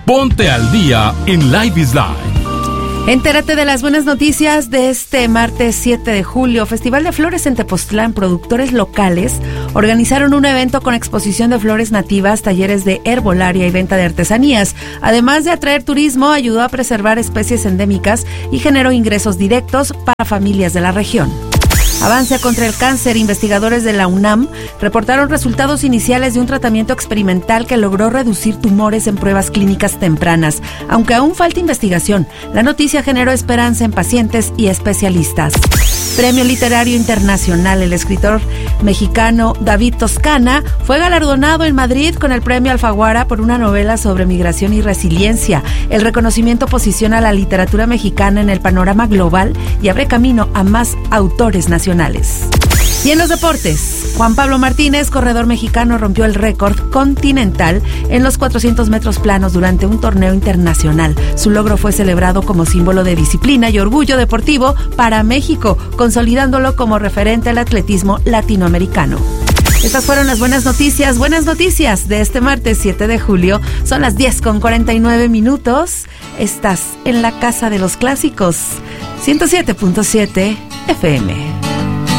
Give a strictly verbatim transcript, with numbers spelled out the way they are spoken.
Ponte al día en Live is Live. Entérate de las buenas noticias de este martes siete de julio. Festival de Flores en Tepoztlán. Productores locales organizaron un evento con exposición de flores nativas, talleres de herbolaria y venta de artesanías. Además de atraer turismo, ayudó a preservar especies endémicas y generó ingresos directos para familias de la región. Avance contra el cáncer. Investigadores de la UNAM reportaron resultados iniciales de un tratamiento experimental que logró reducir tumores en pruebas clínicas tempranas. Aunque aún falta investigación, la noticia generó esperanza en pacientes y especialistas. Premio Literario Internacional. El escritor mexicano David Toscana fue galardonado en Madrid con el Premio Alfaguara por una novela sobre migración y resiliencia. El reconocimiento posiciona a la literatura mexicana en el panorama global y abre camino a más autores nacionales. Y en los deportes, Juan Pablo Martínez, corredor mexicano, rompió el récord continental en los cuatrocientos metros planos durante un torneo internacional. Su logro fue celebrado como símbolo de disciplina y orgullo deportivo para México, consolidándolo como referente al atletismo latinoamericano. Estas fueron las buenas noticias, buenas noticias de este martes siete de julio. Son las diez con cuarenta y nueve minutos. Estás en la Casa de los Clásicos, ciento siete punto siete F M.